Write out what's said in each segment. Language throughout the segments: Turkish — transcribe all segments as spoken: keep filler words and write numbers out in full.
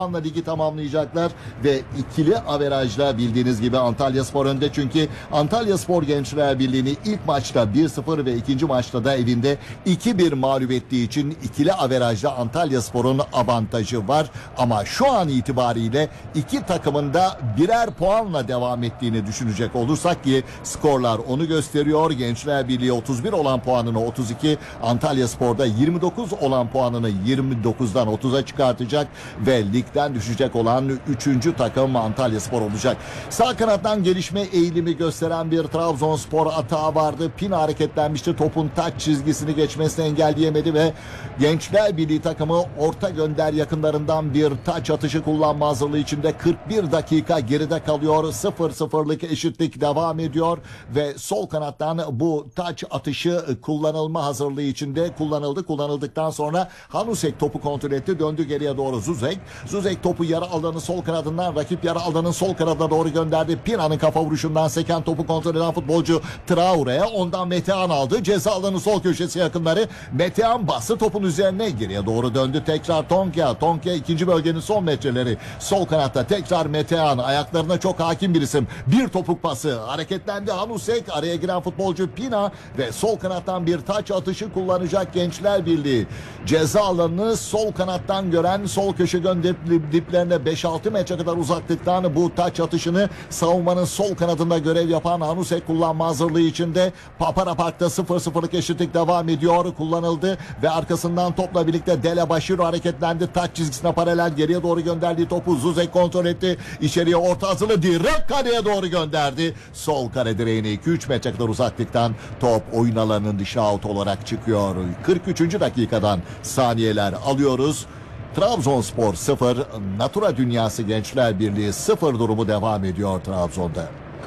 ligi tamamlayacaklar ve ikili averajla bildiğiniz gibi Antalyaspor önde, çünkü Antalyaspor Gençler Birliği'ni ilk maçta bir sıfır ve ikinci maçta da evinde iki bir mağlup ettiği için ikili averajla Antalyaspor'un avantajı var. Ama şu an itibariyle iki takımın da birer puanla devam ettiğini düşünecek olursak ki skorlar onu gösteriyor. Gençler Birliği otuz bir olan puanını otuz iki, Antalyaspor'da yirmi dokuz olan puanını yirmi dokuzdan otuza çıkartacak ve ligden düşecek olan üçüncü takım Antalyaspor olacak. Sağ kanattan gelişme eğilimi gösteren bir Trabzonspor atağı vardı. Pina hareketlenmişti. Topun taç çizgisini geçmesini engelleyemedi ve Gençler Birliği takımı orta gönder yakınlarından bir taç atışı kullanma hazırlığı içinde kırk bir dakika geride kalıyor. sıfır sıfırlık eşitlik devam ediyor ve sol kanattan bu taç atışı kullanılma hazırlığı içinde kullanıldı. Kullanıldıktan sonra Hanusek topu kontrol etti. Döndü geriye doğru Zuzek. Zuzek topu yarı alanı sol kanadından rakip yarı alanın sol kanadına doğru gönderdi. Pina'nın kafa vuruşundan seken topu kontrol eden futbolcu Traore'ye, ondan Metehan aldı. Ceza alanı sol köşesi yakınları. Metehan bastı topun üzerine, geriye doğru döndü. Tekrar Tonka. Tonka ikinci bölgenin son metreleri. Sol kanatta tekrar Metehan. Ayaklarına çok hakim bir isim. Bir topuk pası. Hareketlendi Hanusek. Araya giren futbolcu Pina ve sol kanattan bir taç atışı kullanacak Gençler Birliği. Ceza alanını sol kanattan gören, sol köşe gönderip diplerine beş altı metre kadar uzaklıktan bu taç atışını savunmanın sol kanadında görev yapan Hanusek kullanma hazırlığı içinde. Papara Park'ta sıfır sıfırlık eşitlik devam ediyor. Kullanıldı ve arkasından topla birlikte Dele Başiro hareketlendi. Taç çizgisine paralel geriye doğru gönderdiği topu Zuzek kontrol etti. İçeriye orta hazırlı direkt kaleye doğru gönderdi. Sol kare direğine iki üç metre kadar uzaklıktan top oyun alanının dışı out olarak çıkıyor. kırk üçüncü dakikadan saniyeler alıyoruz. Trabzonspor sıfır, Natura Dünyası Gençler Birliği sıfır durumu devam ediyor Trabzon'da.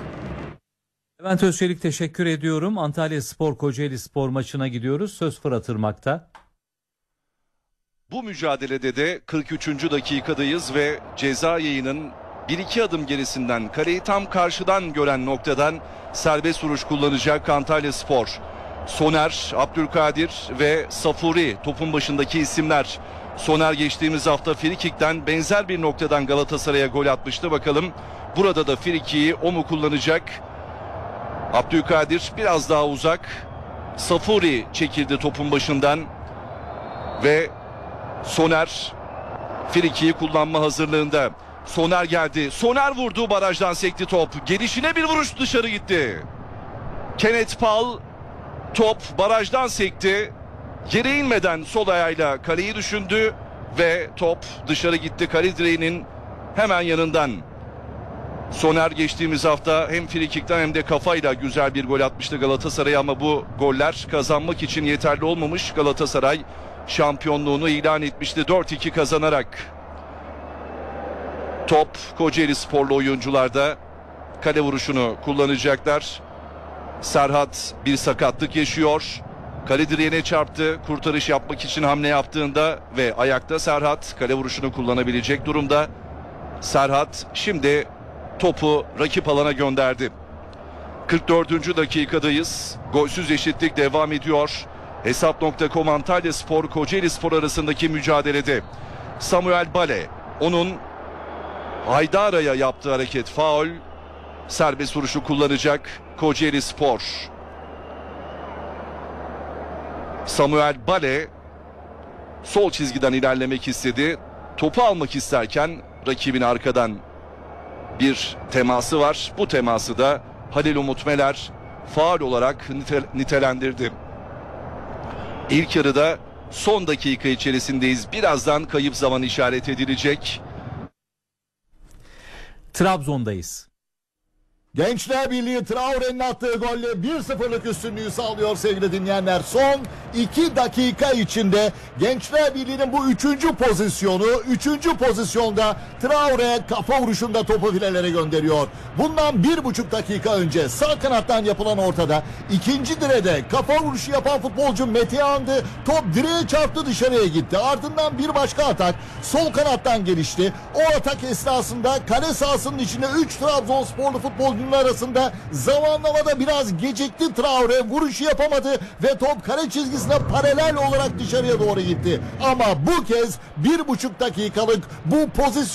Levent Özçelik, teşekkür ediyorum. Antalyaspor Kocaeli Spor maçına gidiyoruz. Söz Fırat Irmak'ta. Bu mücadelede de kırk üçüncü dakikadayız ve ceza yayının bir iki adım gerisinden, kaleyi tam karşıdan gören noktadan serbest vuruş kullanacak Antalyaspor. Soner, Abdülkadir ve Safuri topun başındaki isimler. Soner geçtiğimiz hafta frikikten benzer bir noktadan Galatasaray'a gol atmıştı. Bakalım burada da frikiyi o mu kullanacak? Abdülkadir biraz daha uzak. Safuri çekildi topun başından ve Soner frikiyi kullanma hazırlığında. Soner geldi. Soner vurdu, barajdan sekti top. Gelişine bir vuruş dışarı gitti. Kenneth Paul, top barajdan sekti. Yere inmeden sol ayağıyla kaleyi düşündü ve top dışarı gitti. Kale direğinin hemen yanından. Soner geçtiğimiz hafta hem frikikten hem de kafayla güzel bir gol atmıştı Galatasaray'a, ama bu goller kazanmak için yeterli olmamış. Galatasaray şampiyonluğunu ilan etmişti dört iki kazanarak. Top Kocaeli Sporlu oyuncularda, kale vuruşunu kullanacaklar. Serhat bir sakatlık yaşıyor. Kale direğine çarptı. Kurtarış yapmak için hamle yaptığında ve ayakta Serhat kale vuruşunu kullanabilecek durumda. Serhat şimdi topu rakip alana gönderdi. kırk dördüncü dakikadayız. Golsüz eşitlik devam ediyor. Hesap nokta com Antalyaspor Kocaeli Spor arasındaki mücadelede. Samuel Bale, onun Haydara'ya yaptığı hareket faul. Serbest vuruşu kullanacak Kocaeli Spor. Samuel Bale sol çizgiden ilerlemek istedi. Topu almak isterken rakibin arkadan bir teması var. Bu teması da Halil Umut Meler faul olarak nitel- nitelendirdi. İlk yarıda son dakika içerisindeyiz. Birazdan kayıp zaman işaret edilecek. Trabzon'dayız. Gençler Birliği Traore'nin attığı golle bir sıfırlık üstünlüğü sağlıyor sevgili dinleyenler. Son iki dakika içinde Gençler Birliği'nin bu üçüncü pozisyonu, üçüncü pozisyonda Traore kafa vuruşunda topu filelere gönderiyor. Bundan bir buçuk dakika önce sağ kanattan yapılan ortada ikinci direde kafa vuruşu yapan futbolcu Metehan'dı. Top direğe çarptı, dışarıya gitti. Ardından bir başka atak sol kanattan gelişti. O atak esnasında kale sahasının içinde üç Trabzonsporlu futbolcunun oyuncunun arasında. Zamanlamada biraz gecikti Traore. Vuruşu yapamadı ve top kale çizgisine paralel olarak dışarıya doğru gitti. Ama bu kez bir buçuk dakikalık bu pozisyon